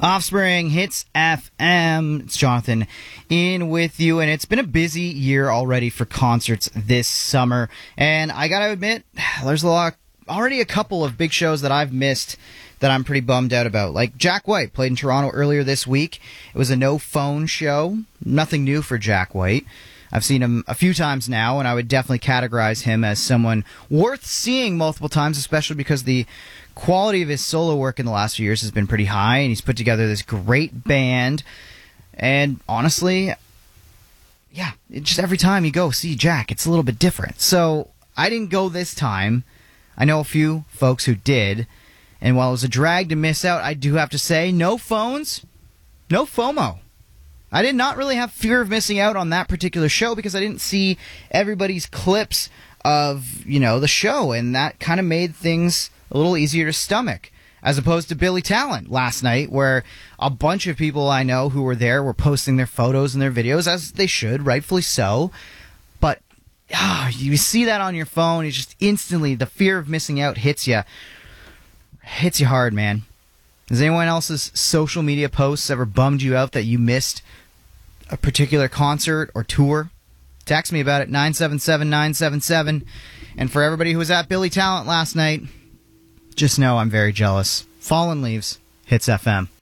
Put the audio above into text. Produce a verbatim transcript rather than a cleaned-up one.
Offspring Hits F M. It's Jonathan in with you, and it's been a busy year already for concerts this summer. And I gotta admit, there's a lot, already a couple of big shows that I've missed that I'm pretty bummed out about. Like Jack White played in Toronto earlier this week. It was a no-phone show. Nothing new for Jack White. I've seen him a few times now, and I would definitely categorize him as someone worth seeing multiple times, especially because the quality of his solo work in the last few years has been pretty high, and he's put together this great band. And honestly, yeah, it just every time you go see Jack, it's a little bit different. So I didn't go this time. I know a few folks who did, and while it was a drag to miss out, I do have to say, no phones, no FOMO. I did not really have fear of missing out on that particular show because I didn't see everybody's clips of, you know, the show, and that kind of made things a little easier to stomach, as opposed to Billy Talent last night, where a bunch of people I know who were there were posting their photos and their videos, as they should, rightfully so. But ah, you see that on your phone, it's just instantly, the fear of missing out hits you. Hits you hard, man. Has anyone else's social media posts ever bummed you out that you missed a particular concert or tour? Text me about it, nine seven seven nine seven seven. And for everybody who was at Billy Talent last night, just know I'm very jealous. Fallen Leaves, Hits F M.